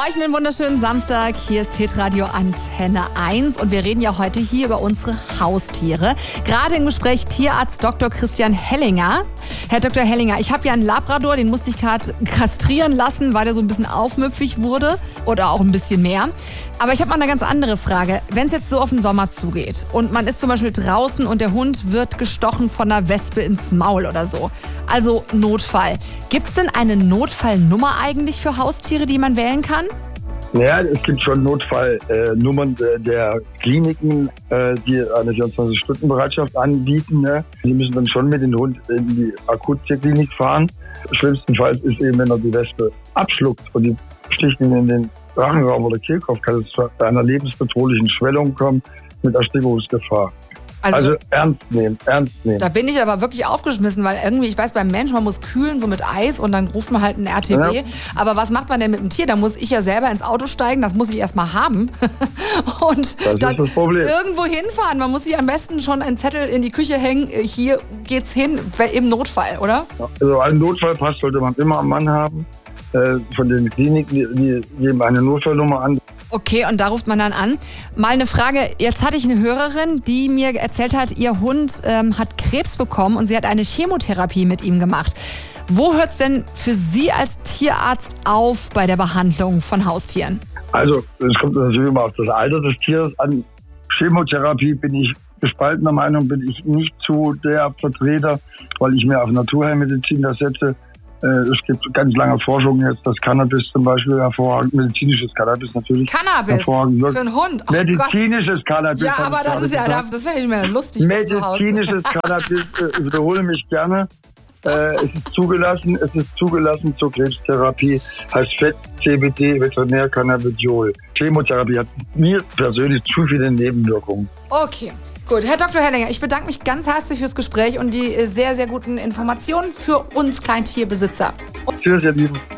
euch einen wunderschönen Samstag. Hier ist Hitradio Antenne 1 und wir reden ja heute hier über unsere Haustiere. Gerade im Gespräch Tierarzt Dr. Christian Hellinger. Herr Dr. Hellinger, ich habe ja einen Labrador, den musste ich gerade kastrieren lassen, weil der so ein bisschen aufmüpfig wurde oder auch ein bisschen mehr. Aber ich habe mal eine ganz andere Frage. Wenn es jetzt so auf den Sommer zugeht und man ist zum Beispiel draußen und der Hund wird gestochen von einer Wespe ins Maul oder so, also Notfall. Gibt es denn eine Notfallnummer eigentlich für Haustiere, die man wählen kann? Ja, es gibt schon Notfallnummern der Kliniken, die eine 24-Stunden-Bereitschaft anbieten. Ne? Die müssen dann schon mit dem Hund in die Akuttierklinik fahren. Schlimmstenfalls ist eben, wenn er die Wespe abschluckt und die sticht ihn in den Rachenraum oder Kehlkopf, kann es zu einer lebensbedrohlichen Schwellung kommen mit Erstickungsgefahr. Also ernst nehmen. Da bin ich aber wirklich aufgeschmissen, weil irgendwie, ich weiß, beim Mensch, man muss kühlen, so mit Eis und dann ruft man halt einen RTW. Ja. Aber was macht man denn mit dem Tier? Da muss ich ja selber ins Auto steigen, das muss ich erstmal haben. Und das dann ist das Problem. Irgendwo hinfahren. Man muss sich am besten schon einen Zettel in die Küche hängen, hier geht's hin, im Notfall, oder? Also einen Notfallpass sollte man immer am Mann haben. Von den Kliniken, die geben eine Notfallnummer an. Okay, und da ruft man dann an. Mal eine Frage, jetzt hatte ich eine Hörerin, die mir erzählt hat, ihr Hund hat Krebs bekommen und sie hat eine Chemotherapie mit ihm gemacht. Wo hört es denn für Sie als Tierarzt auf bei der Behandlung von Haustieren? Also, es kommt natürlich immer auf das Alter des Tieres an. Chemotherapie bin ich gespaltener Meinung, bin ich nicht zu der Vertreter, weil ich mehr auf Naturheilmedizin das setze. Es gibt ganz lange Forschungen jetzt, dass Cannabis zum Beispiel hervorragend, medizinisches Cannabis natürlich. Cannabis hervorragend wirkt. Für einen Hund? Oh medizinisches Cannabis. Ja, aber das ist ja, das wäre ich mir lustig. Medizinisches Cannabis, ich wiederhole mich gerne. Es ist zugelassen zur Krebstherapie, heißt FET, CBD, Veterinärcannabidiol. Chemotherapie hat mir persönlich zu viele Nebenwirkungen. Okay. Gut, Herr Dr. Hellinger, ich bedanke mich ganz herzlich fürs Gespräch und die sehr, sehr guten Informationen für uns Kleintierbesitzer. Tschüss, ihr Lieben.